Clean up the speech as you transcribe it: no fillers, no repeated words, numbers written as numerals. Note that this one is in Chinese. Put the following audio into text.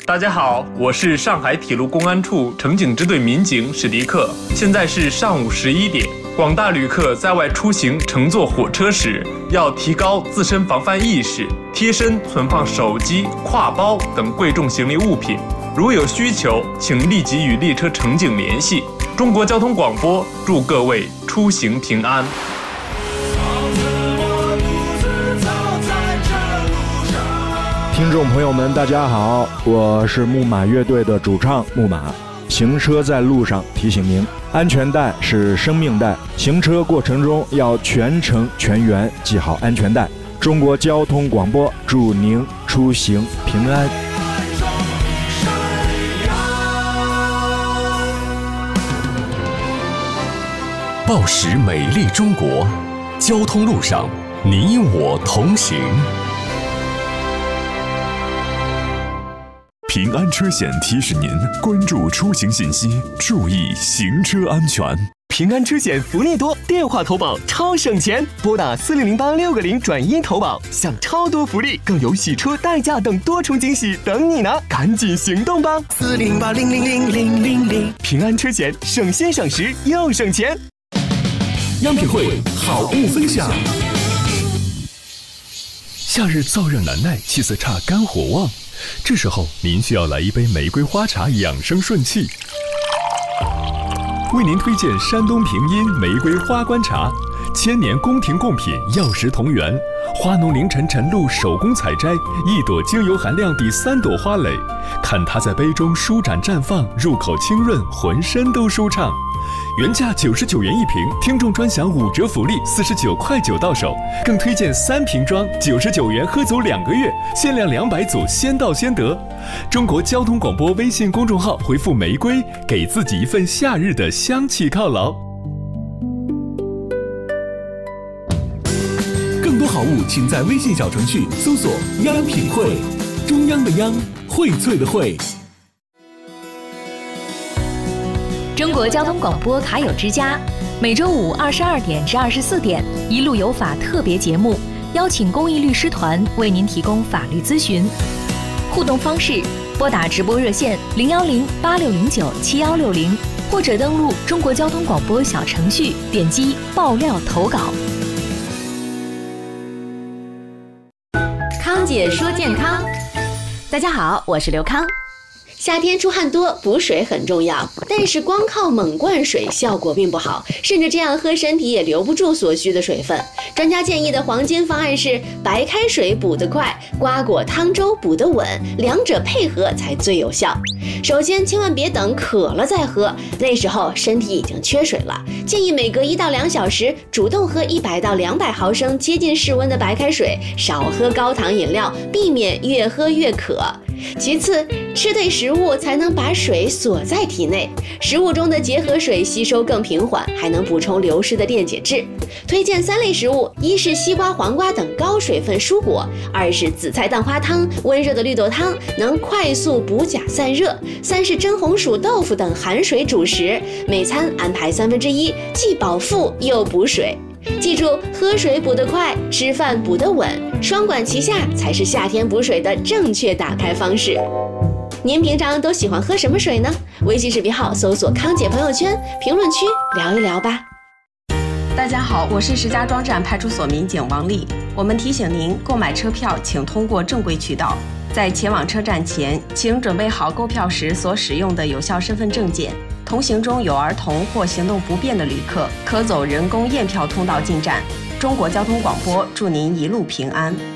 大家好，我是上海铁路公安处城警支队民警史迪克。现在是上午11点，广大旅客在外出行乘坐火车时，要提高自身防范意识，贴身存放手机、挎包等贵重行李物品。如有需求，请立即与列车乘警联系。中国交通广播祝各位出行平安。 听众朋友们，大家好，我是木马乐队的主唱木马。行车在路上，提醒您，安全带是生命带，行车过程中要全程全员系好安全带。中国交通广播祝您出行平安。 报时美丽中国，交通路上你我同行。平安车险提示您关注出行信息，注意行车安全。 平安车险福利多，电话投保超省钱，拨打4008-6个0转1投保，享超多福利，更有洗车、代驾等多重惊喜等你拿，赶紧行动吧！4008000000，平安车险省心省时又省钱。 央品汇好物分享。夏日燥热难耐，气色差，肝火旺。这时候您需要来一杯玫瑰花茶，养生顺气。为您推荐山东平阴玫瑰花冠茶，1000年宫廷贡品，药食同源，花农凌晨晨露手工采摘，一朵精油含量抵3朵花蕾，看它在杯中舒展绽放，入口清润，浑身都舒畅。原价99元一瓶，听众专享5折福利，49.9块到手，更推荐3瓶装，99元喝足2个月，限量200组，先到先得。中国交通广播微信公众号回复玫瑰，给自己一份夏日的香气犒劳。 更多好物，请在微信小程序搜索“央品汇”，中央的央，荟萃的荟。 中国交通广播卡友之家，每周五22点至24点，一路有法特别节目，邀请公益律师团为您提供法律咨询。互动方式：拨打直播热线010-8609-7160，或者登录中国交通广播小程序，点击爆料投稿。 康姐说健康，大家好，我是刘康。夏天出汗多，补水很重要，但是光靠猛灌水效果并不好，甚至这样喝身体也留不住所需的水分。专家建议的黄金方案是白开水补得快，瓜果汤粥补得稳，两者配合才最有效。首先千万别等渴了再喝，那时候身体已经缺水了，建议每隔1到2小时主动喝100到200毫升接近室温的白开水，少喝高糖饮料，避免越喝越渴。其次，吃对食物才能把水锁在体内，食物中的结合水吸收更平缓，还能补充流失的电解质。推荐3类食物，一是西瓜、黄瓜等高水分蔬果，二是紫菜蛋花汤、温热的绿豆汤，能快速补钾散热，三是真红薯、豆腐等含水主食，每餐安排1/3，既饱腹又补水。记住，喝水补得快，吃饭补得稳，双管齐下才是夏天补水的正确打开方式。您平常都喜欢喝什么水呢？微信视频号搜索康姐朋友圈，评论区聊一聊吧。 大家好，我是石家庄站派出所民警王丽。我们提醒您，购买车票请通过正规渠道，在前往车站前，请准备好购票时所使用的有效身份证件。同行中有儿童或行动不便的旅客，可走人工验票通道进站。中国交通广播祝您一路平安。